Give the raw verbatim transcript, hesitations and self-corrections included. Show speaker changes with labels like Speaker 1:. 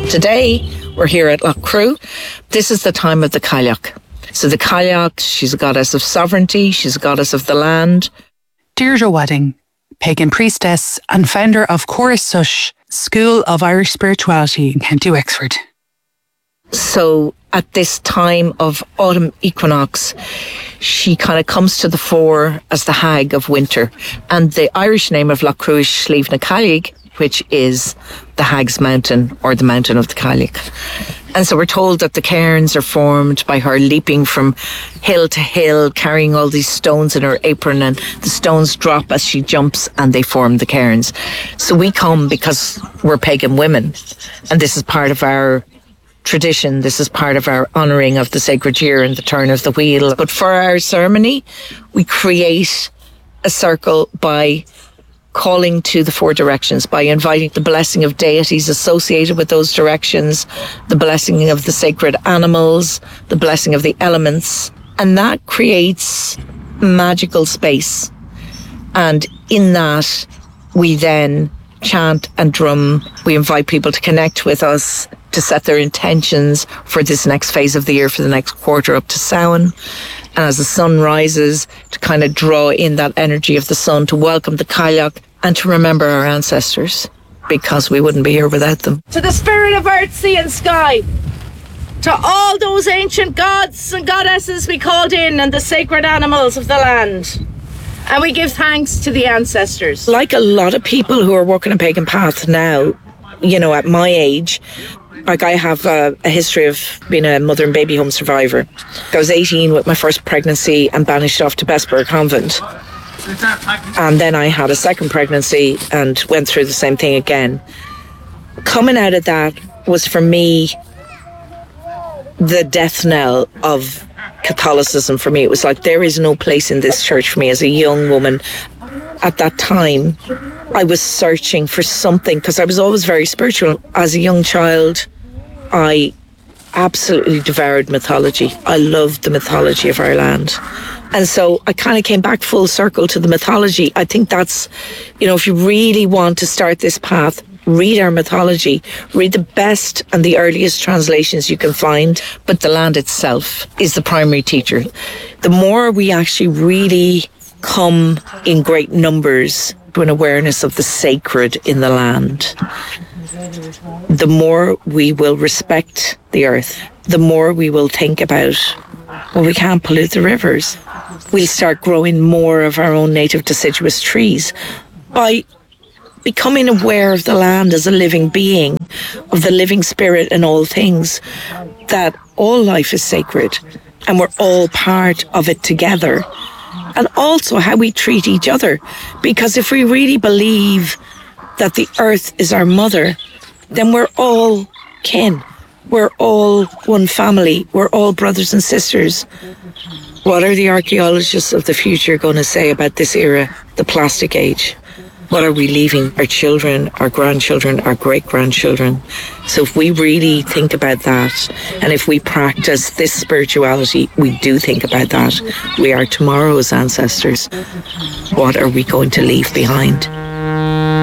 Speaker 1: Today, we're here at Lough Crew. This is the time of the Cailleach. So the Cailleach, she's a goddess of sovereignty, she's a goddess of the land.
Speaker 2: Deirdre Wadding, pagan priestess and founder of Chorus Sush, School of Irish Spirituality in County Wexford.
Speaker 1: So at this time of autumn equinox, she kind of comes to the fore as the hag of winter. And the Irish name of Lough Crew is Slieve na Cailleach, which is the Hag's Mountain, or the Mountain of the Cailleach. And so we're told that the cairns are formed by her leaping from hill to hill, carrying all these stones in her apron, and the stones drop as she jumps and they form the cairns. So we come because we're pagan women, and this is part of our tradition. This is part of our honouring of the sacred year and the turn of the wheel. But for our ceremony, we create a circle by calling to the four directions, by inviting the blessing of deities associated with those directions, the blessing of the sacred animals, the blessing of the elements, and that creates magical space. And in that, we then chant and drum. We invite people to connect with us, to set their intentions for this next phase of the year, for the next quarter up to Samhain. And as the sun rises, to kind of draw in that energy of the sun, to welcome the Cailleach and to remember our ancestors, because we wouldn't be here without them.
Speaker 3: To the spirit of earth, sea and sky, to all those ancient gods and goddesses we called in and the sacred animals of the land. And we give thanks to the ancestors.
Speaker 1: Like a lot of people who are walking a pagan path now, you know, at my age, like I have a, a history of being a mother and baby home survivor. I was eighteen with my first pregnancy and banished off to Bessborough Convent. And then I had a second pregnancy and went through the same thing again. Coming out of that was for me the death knell of Catholicism. For me, it was like, there is no place in this church for me. As a young woman at that time, I was searching for something, because I was always very spiritual. As a young child, I absolutely devoured mythology. I loved the mythology of our land. And so I kind of came back full circle to the mythology. I think that's, you know, if you really want to start this path, read our mythology, read the best and the earliest translations you can find. But the land itself is the primary teacher. The more we actually really come in great numbers to an awareness of the sacred in the land, the more we will respect the earth, the more we will think about, well, we can't pollute the rivers. We'll start growing more of our own native deciduous trees by becoming aware of the land as a living being, of the living spirit in all things, that all life is sacred and we're all part of it together. And also how we treat each other. Because if we really believe that the earth is our mother, then we're all kin. We're all one family. We're all brothers and sisters. What are the archaeologists of the future going to say about this era, the plastic age? What are we leaving our children, our grandchildren, our great-grandchildren? So if we really think about that, and if we practice this spirituality, we do think about that. We are tomorrow's ancestors. What are we going to leave behind?